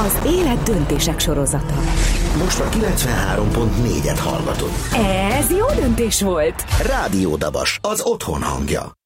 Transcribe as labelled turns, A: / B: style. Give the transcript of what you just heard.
A: Az élet döntések sorozata.
B: Most a 93.4-et hallgatod.
A: Ez jó döntés volt!
B: Rádió Dabas, az otthon hangja.